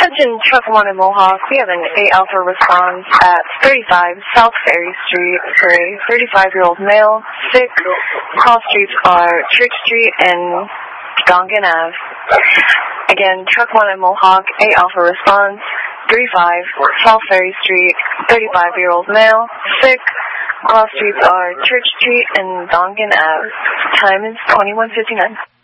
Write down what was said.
Attention, truck 1 in Mohawk. We have an 8 Alpha response at 35 South Ferry Street for a 35-year-old male, sick. Call streets are Church Street and Dongan Ave. Again, truck 1 in Mohawk, 8 Alpha response, 35 South Ferry Street, 35-year-old male, sick. Call streets are Church Street and Dongan Ave. Time is 21:59.